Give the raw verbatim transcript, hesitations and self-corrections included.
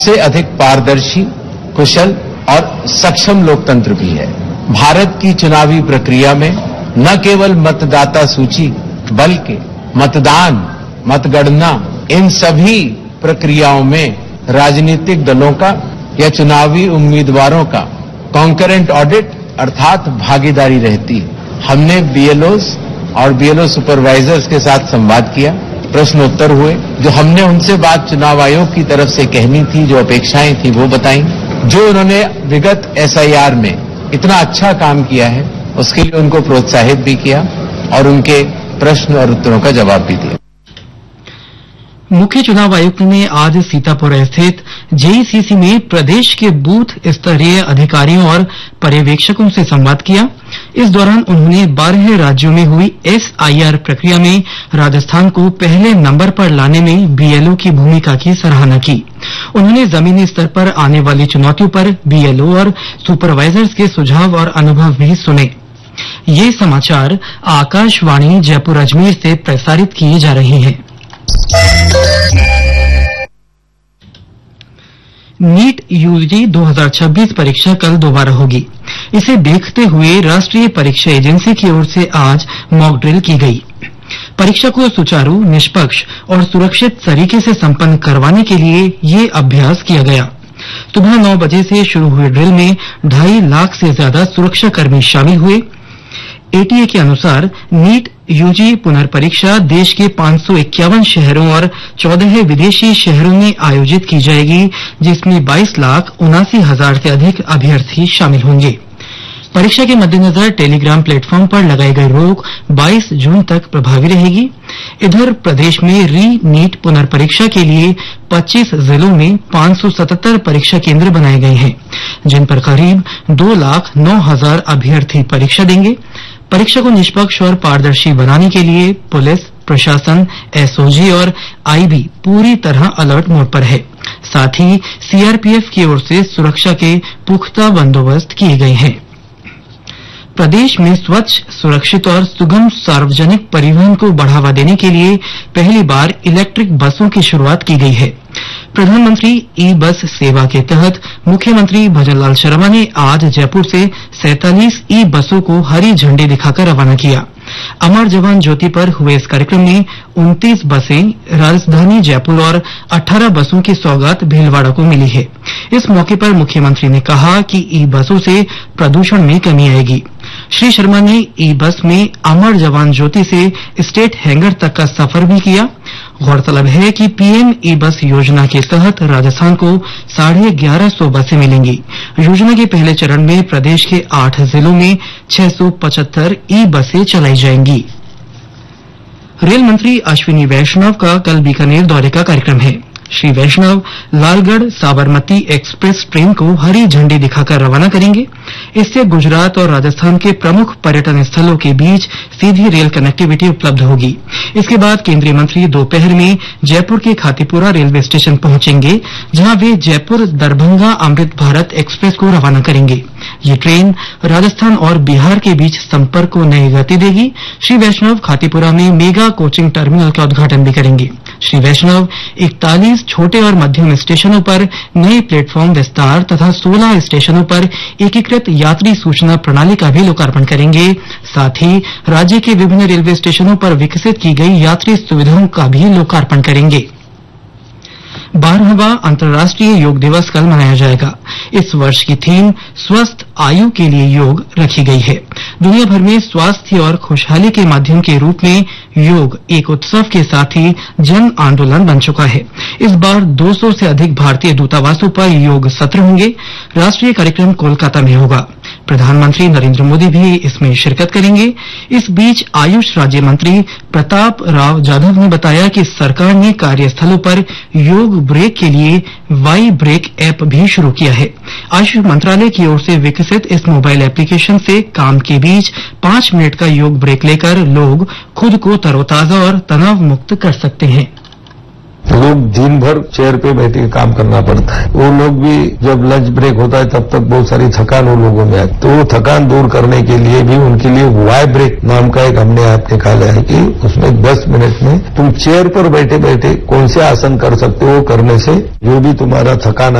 से अधिक पारदर्शी, कुशल और सक्षम लोकतंत्र भी है। भारत की चुनावी प्रक्रिया में न केवल मतदाता सूची बल्कि मतदान, मतगणना, इन सभी प्रक्रियाओं में राजनीतिक दलों का या चुनावी उम्मीदवारों का कॉन्करेंट ऑडिट अर्थात भागीदारी रहती है। हमने बीएलओज और बीएलओ सुपरवाइजर्स के साथ संवाद किया, प्रश्नोत्तर हुए, जो हमने उनसे बात चुनाव आयोग की तरफ से कहनी थी, जो अपेक्षाएं थी वो बताई। जो उन्होंने विगत एसआईआर में इतना अच्छा काम किया है उसके लिए उनको प्रोत्साहित भी किया और उनके प्रश्न और उत्तरों का जवाब भी दिया। मुख्य चुनाव आयुक्त ने आज सीतापुर स्थित जेईसीसी में प्रदेश के बूथ स्तरीय अधिकारियों और पर्यवेक्षकों से संवाद किया। इस दौरान उन्होंने बारह राज्यों में हुई एसआईआर प्रक्रिया में राजस्थान को पहले नंबर पर लाने में बीएलओ की भूमिका की सराहना की। उन्होंने जमीनी स्तर पर आने वाली चुनौतियों पर बीएलओ और सुपरवाइजर्स के सुझाव और अनुभव भी सुने। ये समाचार आकाशवाणी जयपुर अजमेर से प्रसारित किए जा रहे हैं। नीट यूजी दो हज़ार छब्बीस परीक्षा कल दोबारा होगी। इसे देखते हुए राष्ट्रीय परीक्षा एजेंसी की ओर से आज मॉक ड्रिल की गई। परीक्षा को सुचारू, निष्पक्ष और सुरक्षित तरीके से संपन्न करवाने के लिए ये अभ्यास किया गया। सुबह नौ बजे से शुरू हुए ड्रिल में ढाई लाख से ज्यादा सुरक्षाकर्मी शामिल हुए। एटीए के अनुसार नीट यूजी पुनर्परीक्षा देश के पांच सौ इक्यावन शहरों और चौदह विदेशी शहरों में आयोजित की जाएगी, जिसमें बाईस लाख उनासी हजार से अधिक अभ्यर्थी शामिल होंगे। परीक्षा के मद्देनजर टेलीग्राम प्लेटफॉर्म पर लगाई गई रोक बाईस जून तक प्रभावी रहेगी। इधर प्रदेश में री नीट पुनर्परीक्षा के लिए पच्चीस जिलों में पांच सौ सतहत्तर परीक्षा केंद्र बनाए गए हैं, जिन पर करीब दो लाख नौ हजार अभ्यर्थी परीक्षा देंगे। परीक्षा को निष्पक्ष और पारदर्शी बनाने के लिए पुलिस, प्रशासन, एसओजी और आईबी पूरी तरह अलर्ट मोड पर है। साथ ही सीआरपीएफ की ओर से सुरक्षा के पुख्ता बंदोबस्त किए गए हैं। प्रदेश में स्वच्छ, सुरक्षित और सुगम सार्वजनिक परिवहन को बढ़ावा देने के लिए पहली बार इलेक्ट्रिक बसों की शुरुआत की गई है। प्रधानमंत्री ई बस सेवा के तहत मुख्यमंत्री भजनलाल शर्मा ने आज जयपुर से सैंतालीस ई बसों को हरी झंडी दिखाकर रवाना किया। अमर जवान ज्योति पर हुए इस कार्यक्रम में उनतीस बसें राजधानी जयपुर और अठारह बसों की सौगात भीलवाड़ा को मिली है। इस मौके पर मुख्यमंत्री ने कहा कि ई बसों से प्रदूषण में कमी आएगी। श्री शर्मा ने ई बस में अमर जवान ज्योति से स्टेट हैंगर तक का सफर भी किया। गौरतलब है कि पीएम ई बस योजना के तहत राजस्थान को साढ़े ग्यारह सौ बसें मिलेंगी। योजना के पहले चरण में प्रदेश के आठ जिलों में छह सौ पचहत्तर ई बसें चलाई जाएंगी। रेल मंत्री अश्विनी वैष्णव का कल बीकानेर दौरे का कार्यक्रम है। श्री वैष्णव लालगढ़ साबरमती एक्सप्रेस ट्रेन को हरी झंडी दिखाकर रवाना करेंगे। इससे गुजरात और राजस्थान के प्रमुख पर्यटन स्थलों के बीच सीधी रेल कनेक्टिविटी उपलब्ध होगी। इसके बाद केंद्रीय मंत्री दोपहर में जयपुर के खातीपुरा रेलवे स्टेशन पहुंचेंगे, जहां वे जयपुर दरभंगा अमृत भारत एक्सप्रेस को रवाना करेंगे। ये ट्रेन राजस्थान और बिहार के बीच संपर्क को नई गति देगी। श्री वैष्णव खातीपुरा में मेगा कोचिंग टर्मिनल का उद्घाटन भी करेंगे। श्री वैष्णव इकतालीस छोटे और मध्यम स्टेशनों पर नए प्लेटफॉर्म विस्तार तथा सोलह स्टेशनों पर एकीकृत यात्री सूचना प्रणाली का भी लोकार्पण करेंगे। साथ ही राज्य के विभिन्न रेलवे स्टेशनों पर विकसित की गई यात्री सुविधाओं का भी लोकार्पण करेंगे। बारहवां अंतर्राष्ट्रीय योग दिवस कल मनाया जाएगा। इस वर्ष की थीम स्वस्थ आयु के लिए योग रखी गई है। दुनिया भर में स्वास्थ्य और खुशहाली के माध्यम के रूप में योग एक उत्सव के साथ ही जन आंदोलन बन चुका है। इस बार दो सौ से अधिक भारतीय दूतावासों पर योग सत्र होंगे। राष्ट्रीय कार्यक्रम कोलकाता में होगा। प्रधानमंत्री नरेंद्र मोदी भी इसमें शिरकत करेंगे। इस बीच आयुष राज्य मंत्री प्रताप राव जाधव ने बताया कि सरकार ने कार्यस्थलों पर योग ब्रेक के लिए वाई ब्रेक ऐप भी शुरू किया है। आयुष मंत्रालय की ओर से विकसित इस मोबाइल एप्लीकेशन से काम के बीच पांच मिनट का योग ब्रेक लेकर लोग खुद को तरोताजा और तनाव मुक्त कर सकते हैं। लोग दिन भर चेयर पे बैठ के काम करना पड़ता है। वो लोग भी जब लंच ब्रेक होता है तब तक बहुत सारी थकान उन लोगों में आती, तो वो थकान दूर करने के लिए भी उनके लिए वाई ब्रेक नाम का एक हमने ऐप निकाला है कि उसमें दस मिनट में तुम चेयर पर बैठे बैठे कौन से आसन कर सकते हो, करने से जो भी तुम्हारा थकान